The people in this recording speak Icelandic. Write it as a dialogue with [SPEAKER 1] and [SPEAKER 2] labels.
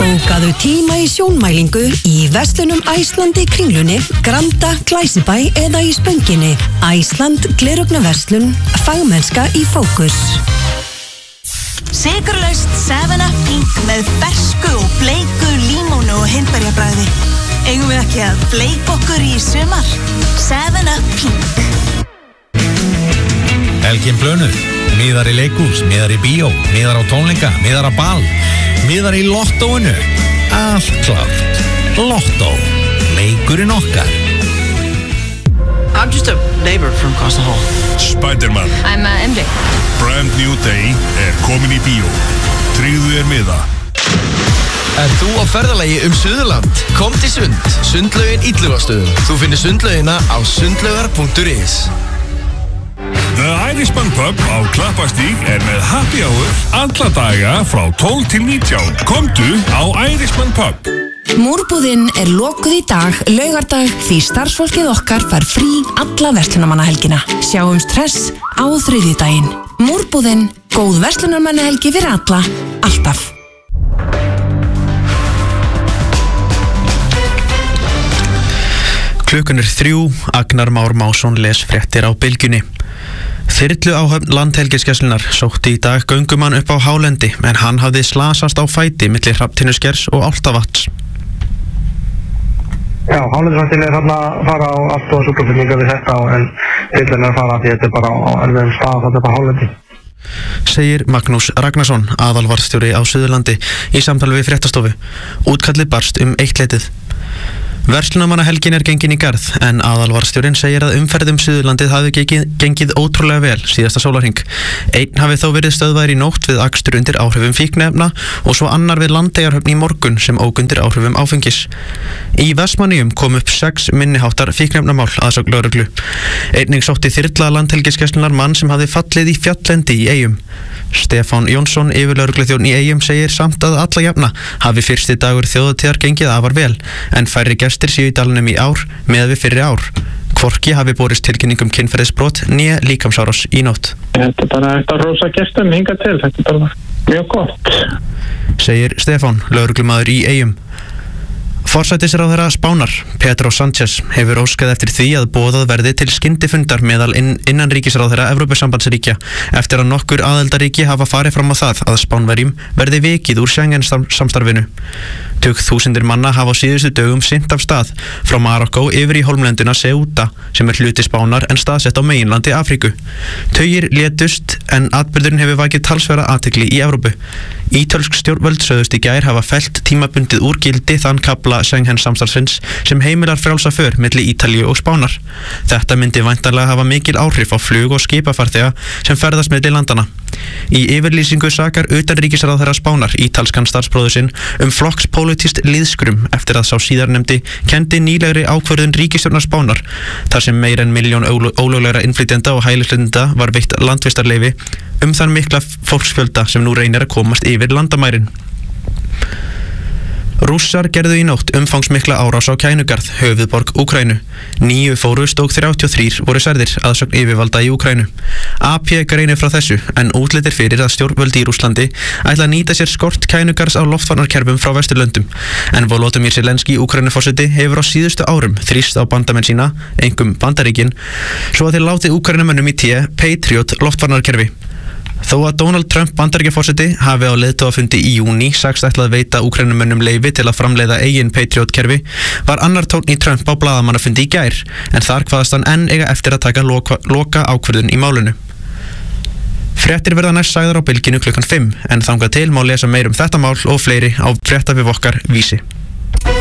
[SPEAKER 1] Bókaðu tíma í sjónmælingu í verslunum Æslandi Kringlunni, Granda, Glæsibæ eða í Spönginni. Æsland Gleraugnverslun, fagmennska í fókus.
[SPEAKER 2] Sykurlaust 7up Pink með fersku og bleiku límónu og hindberjabragði. Eigum við ekki að bleika okkur í sumar? 7up Pink.
[SPEAKER 3] Helgin blönuð, miðar í leikhús, miðar í bíó, miðar á tónleika, miðar á ball, miðar í lottóinu. Allt klárt. Lottó, leikurinn okkar.
[SPEAKER 4] I'm just a neighbor from across the hall.
[SPEAKER 5] Spider-Man.
[SPEAKER 6] I'm MJ.
[SPEAKER 5] Brand New Day komin í bíó. Tryggðu miða.
[SPEAKER 7] Þú á ferðalagi Suðurland? Kom til Sund. Sundlaugin Illugastöðum. Þú finnir sundlaugina á sundlaugar.is.
[SPEAKER 5] The Irishman Pub á Klappastíg með happy hour alla daga frá 12 til 19. Komdu á Irishman Pub.
[SPEAKER 1] Múrbúðin lokuð í dag, laugardag, því starfsfólkið okkar fær frí alla verslunarmannahelgina. Sjáum stress á þriðjudaginn. Múrbúðin, góð verslunarmannahelgi fyrir alla, alltaf.
[SPEAKER 8] Klukkan 3, Agnar Már Másson les fréttir á Bylgjunni. Þyrlu áhöfn Landhelgisgæslunnar sótti í dag göngumann upp á hálendi en hann hafði slasast á fæti milli Hrafntinnuskers og Álftavatns.
[SPEAKER 9] Já, hálendisvættin þarna að fara á allt og sjúkraflutninga við þetta en þyrlan að fara því þetta bara á erfiðum stað þetta á hálendi.
[SPEAKER 8] Segir Magnús Ragnarsson, aðalvarðstjóri á Suðurlandi í samtali við fréttastofu. Útkallið barst 1:00. Verslunarmannahelgin gengin í garð en aðalvarðstjórinn segir að umferð Suðurlandið hafi gengið ótrúlega vel síðasta sólarhring. Einn hafi þó verið stöðvaður í nótt við akstur undir áhrifum fíkniefna og svo annar við Landeyjahöfn í morgun sem ók undir áhrifum áfengis. Í Vestmannaeyjum kom upp 6 minniháttar fíkniefnamál aðsögn lögreglu. Einnig sótti þyrla Landhelgisgæslunnar mann sem hafði fallið í fjalllendi í Eyjum. Stefán Jónsson, yfirlögregluþjónn í Eyjum, segir samt að alla jafna hafi fyrsti dagur þjóðhátíðar gengið afar vel en færri gestir séu í dalnum í ár með við fyrri ár. Hvorki hafi borist tilkynningum kynferðisbrot né líkamsárás í nótt.
[SPEAKER 9] Þetta bara eftir rosa gestum hingað til, þetta bara mjög gott. Segir
[SPEAKER 8] Stefán, lögreglumaður í Eyjum. Forsætisráðherra Spánar, Pedro Sánchez, hefur óskað eftir því að boðað verði til skyndifundar meðal innanríkisráðherra Evrópusambandsríkja eftir að nokkur aðildarríki hafa farið fram á það að Spánverjum verði vikið úr Schengen samstarfinu. Tugþúsundir manna hafa á síðustu dögum synt af stað frá Marokkó yfir í hólmlenduna Ceuta sem hluti Spánar en staðsett á meginlandi Afríku. Tugir létust en atburðurinn hefur vakið talsverða athygli í Evrópu. Ítölsk stjórnvöld sögðust í gær hafa fellt tímabundið úr gildi þann kafla Schengen samstarfsins sem heimilar frjálsa för milli Ítalíu og Spánar. Þetta myndi væntanlega hafa mikil áhrif á flug- og skipafarþega sem ferðast milli landana. Í yfirlýsingu sakar utanríkisráðherra Spánar ítalskan starfsbróður sinn flokkspólitískt liðskrum eftir að sá síðarnefndi kenndi nýlegri ákvörðun ríkisstjórnar Spánar þar sem meira en 1 milljón ólöglegra innflytjenda og hælisleitenda var veitt landvistarleyfi þann mikla fólksfjölda sem nú reynir að komast yfir landamærin. Rússar gerðu í nótt umfangsmikla árás á Kænugarð, höfuðborg Úkraínu. 9 fórust og 33 voru særðir aðsögn yfirvalda í Úkraínu. AP greinir frá þessu en útlitir fyrir að stjórnvöld í Rússlandi ætla að nýta sér skort Kænugarðs á loftvarnarkerfum frá Vesturlöndum. En Volodymyr Zelenský, Úkraínuforseti, hefur á síðustu árum þrýst á bandamenn sína, einkum Bandaríkin, svo að þeir láti Úkraínumönnum í té Patriot loftvarnarkerfi. Þó að Donald Trump Bandaríkjaforseti hafi á leiðtogafundi í júní sagst ætlað að veita Úkraínumönnum leyfi til að framleiða eigin Patriot-kerfi, var annar tónn í Trump á blaðamannafundi í gær, en þar kvaðast hann enn eiga eftir að taka loka ákvörðun í málinu. Fréttir verða næst sagðar á Bylgjunni klukkan 5, en þangað til má lesa meir þetta mál og fleiri á fréttavef okkar Vísi.